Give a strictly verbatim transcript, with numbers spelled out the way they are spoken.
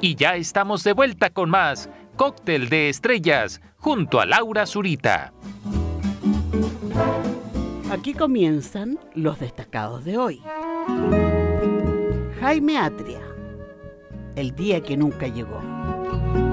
Y ya estamos de vuelta con más Cóctel de Estrellas junto a Laura Zurita. Aquí comienzan los destacados de hoy. Jaime Atria, el día que nunca llegó.